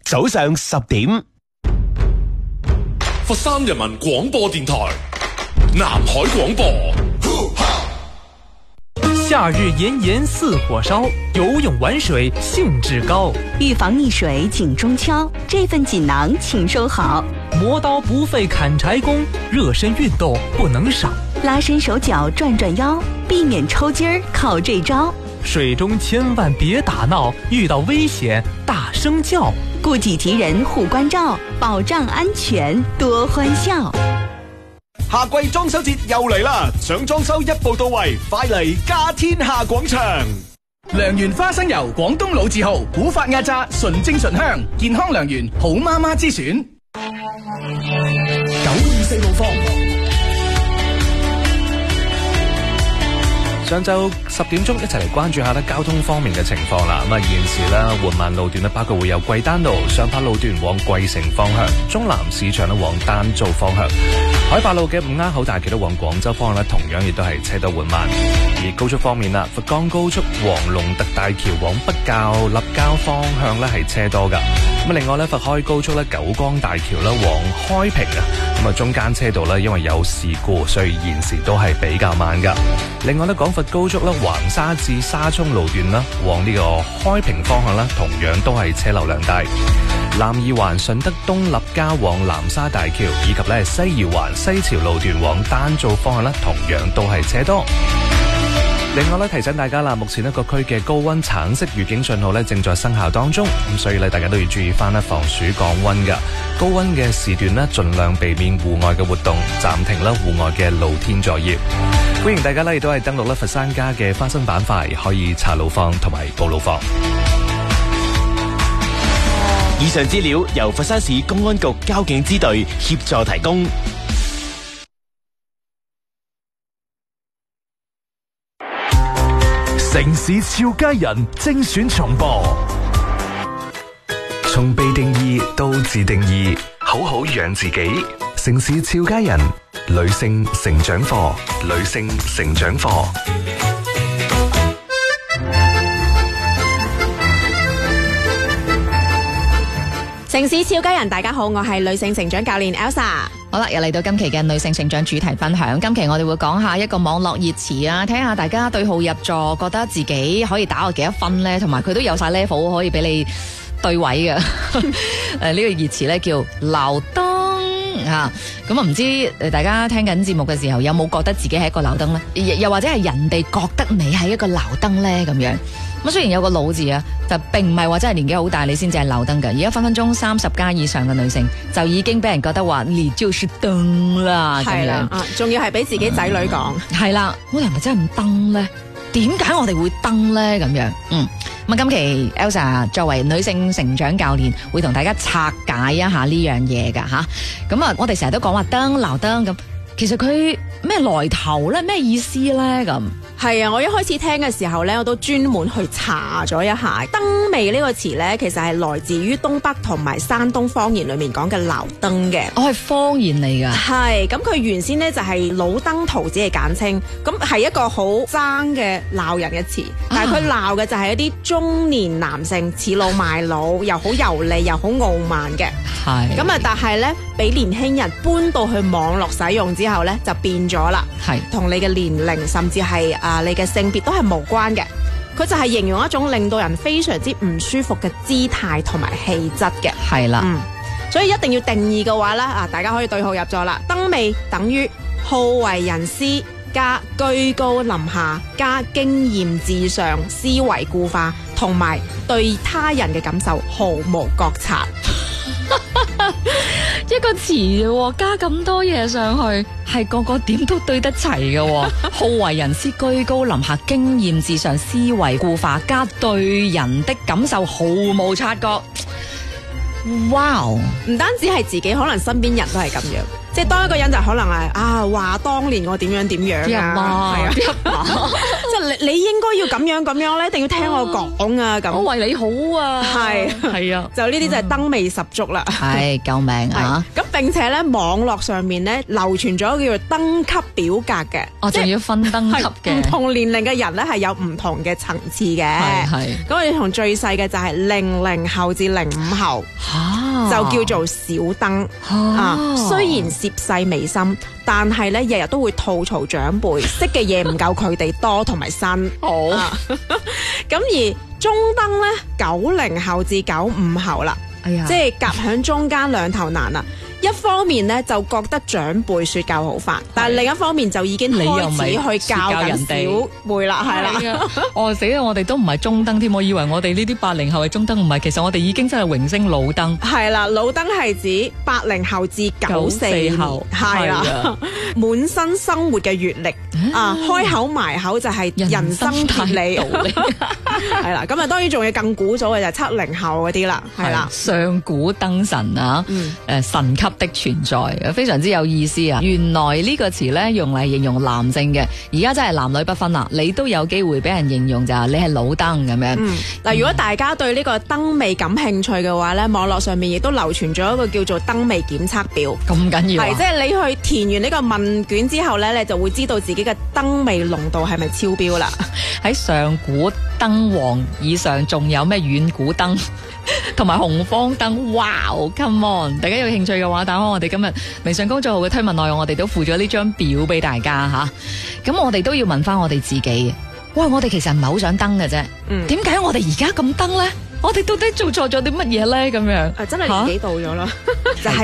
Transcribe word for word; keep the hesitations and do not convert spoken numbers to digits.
早上十點。 佛山人民廣播電台南海廣播。 夏日炎炎似火燒，游泳玩水興致高。 預防溺水緊中敲，這份錦囊請收好。 磨刀不費砍柴工，熱身運動不能少。 拉伸手腳轉轉腰，避免抽筋兒靠這招。 水中千萬別打鬧，遇到危險大聲叫。 顧己及人護關照，保障安全多歡笑。 夏季裝修節又嚟啦！想裝修一步到位，快嚟家天下廣場。 良緣花生油，廣東老字號，古法壓榨，純正純香，健康良緣，好媽媽之選。九二四路況。 上晝十點鐘一齊嚟關注下咧交通方面嘅情況啦。咁啊，現時咧緩慢路段咧包括會有貴丹路、上柏路段往貴城方向、中南市場咧往丹灶方向、海柏路嘅五鴉口大橋咧往廣州方向咧同樣亦都係車多緩慢。而高速方面啦，佛岡高速黃龍特大橋往北滘立交方向咧係車多噶。咁另外咧佛開高速咧九江大橋咧往開平啊，咁啊中間車道咧因為有事故，所以現時都係比較慢噶。另外咧廣佛高速咧橫沙至沙涌路段啦，往呢個開平方向啦，同樣都係車流量大。南二環順德東立交往南沙大橋，以及咧西二環西潮路段往丹灶方向咧，同樣都係車多。另外咧提醒大家啦，目前呢個區嘅高溫橙色預警信號咧正在生效當中，咁所以咧大家都要注意翻咧防暑降溫㗎。高溫嘅時段咧盡量避免戶外嘅活動，暫停啦戶外嘅露天作業。歡迎大家咧亦都係登錄咧佛山家嘅花生板塊，可以查路況同埋報路況。 以上資料由佛山市公安局交警支隊協助提供。 城市俏佳人精選重播，從被定義到自定義，好好養自己。城市俏佳人女性成長課，女性成長課。 城市俏佳人，大家好，我係女性成長教練 Elsa。 好啦，又嚟到今期嘅女性成長主題分享。今期我哋會講下一個網絡熱詞啊，睇下大家對號入座，覺得自己可以打過幾多分呢？同埋佢都有晒 level 可以俾你對位嘅。誒，呢個熱詞呢叫留燈啊。咁啊，唔知誒大家聽緊節目嘅時候有冇覺得自己係一個留燈呢？又或者係人哋覺得你係一個留燈呢？咁樣。咁雖然有個老字啊，就並唔係話真係年紀好大你先至係留燈嘅。而家分分鐘三十加以上嘅女性就已經俾人覺得話你就是燈啦，咁樣啊，仲要係俾自己仔女講。 係啦，我哋係咪真係咁燈咧？點解我哋會燈咧？咁樣，嗯，咁啊，今期 Elsa 作為女性成長教練，會同大家拆解一下呢樣嘢噶吓。咁啊，我哋成日都講話燈留燈咁，其實佢咩來頭咧？咩意思咧？咁？ 係啊，我一開始聽嘅時候咧，我都專門去查咗一下燈味呢個詞咧，其實係來自於東北同埋山東方言裏面講嘅鬧燈嘅。 我係方言嚟噶。 係，咁佢原先咧就係老登徒子嘅簡稱，咁係一個好爭嘅鬧人嘅詞，但係佢鬧嘅就係一啲中年男性恃老賣老，又好油膩又好傲慢嘅。 係。咁啊，但係咧俾年輕人搬到去網絡使用之後咧，就變咗啦。 係。同你嘅年齡甚至係啊，你嘅性別都係無關嘅，佢就係形容一種令到人非常之唔舒服嘅姿態同埋氣質嘅。 係啦， 嗯，所以一定要定義嘅話咧，啊，大家可以對號入座啦。燈味等於好為人師加居高臨下加經驗至上，思維固化，同埋對他人嘅感受毫無覺察。 一個詞加咁多嘢上去，係個個點都對得齊嘅。好為人師，居高臨下，經驗至上，思維固化，加對人的感受毫無察覺。哇！ 唔單止係自己，可能身邊人都係咁樣。即係當一個人就可能係啊話當年我點樣點樣啊，係啊， 即係你你應該要咁樣咁樣咧，一定要聽我講啊咁。 我為你好啊， 係係啊， 就呢啲就係燈味十足啦。 係救命啊！ 咁並且咧，網絡上面咧流傳咗叫做燈級表格嘅， 我仲要分燈級嘅， 唔同年齡嘅人咧係有唔同嘅層次嘅。 係係。 咁我哋同最細嘅就係零零後至零五後，就叫做小燈啊。雖然涉世未深，但係咧日日都會吐槽長輩識嘅嘢唔夠佢哋多同埋新。好，咁而中燈咧九零後至九五後啦， 哎呀， 即係夾響中間兩頭難啦。一方面咧就覺得長輩說教好煩，但係另一方面就已經開始去教緊小輩啦，係啦。 哦死啦！我哋都唔係中燈添，我以為我哋呢啲八零後係中燈，唔係，其實我哋已經真係榮升老燈。 係啦，老燈係指八零後至九四後，係啦，滿身生活嘅閱歷啊，開口埋口就係人生哲理。係啦，咁啊當然仲有更古早嘅就係七零後嗰啲啦，係啦， 上古燈神啊，誒神級的存在，非常之有意思啊！原來呢個詞咧用嚟形容男性嘅，而家真係男女不分啦。你都有機會俾人形容就係你係老燈咁樣。嗱、嗯，如果大家對呢個燈味感興趣嘅話咧，網絡上面亦都流傳咗一個叫做燈味檢測表。咁緊要、啊？係即係你去填完呢個問卷之後咧，你就會知道自己嘅燈味濃度係咪超標啦。喺上古燈王以上，仲有咩遠古燈？同埋紅方燈，哇 come on！ 大家有興趣嘅話，打開我哋今日微信公眾號嘅推文內容，我哋都附咗呢張表俾大家吓。咁我哋都要問翻我哋自己，哇！我哋其實唔係好想燈嘅啫，點解、嗯、我哋而家咁燈咧？我哋到底做錯咗啲乜嘢咧？咁樣，啊、真係年紀到咗啦，就係。